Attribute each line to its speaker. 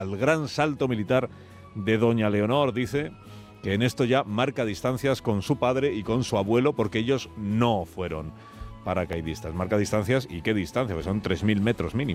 Speaker 1: al gran salto militar de doña Leonor. Dice que en esto ya marca distancias con su padre y con su abuelo, porque ellos no fueron paracaidistas. Marca distancias, ¿y qué distancia? Pues son 3.000 metros mínimo.